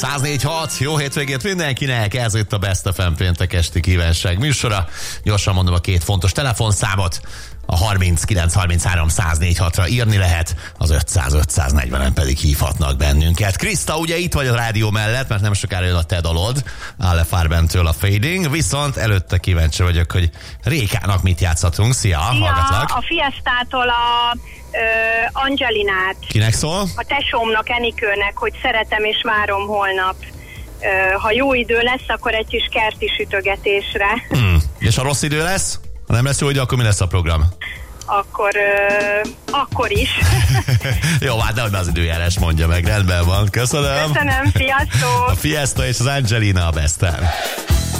104.6, jó hétvégét mindenkinek, ez itt a Best FM péntek esti kívánság műsora. Gyorsan mondom a két fontos telefonszámot. A 39-33-104-6-ra írni lehet, az 500-540-en pedig hívhatnak bennünket. Kriszta, ugye itt vagy a rádió mellett, mert nem sokára jön a te dalod, Ale Farbentől a Fading, viszont előtte kíváncsi vagyok, hogy Rékának mit játszhatunk. Szia, hallgatlak. A Fiestától a Angelinát. Kinek szól? A tesómnak, Enikőnek, hogy szeretem és várom holnap. Ha jó idő lesz, akkor egy kis kerti sütögetésre. És ha rossz idő lesz? Ha nem lesz jó idő, akkor mi lesz a program? Akkor is. Jó, hát nehogy az időjárás mondja meg, rendben van. Köszönöm. Köszönöm, sziasztok! A Fiesta és az Angelina a Besten.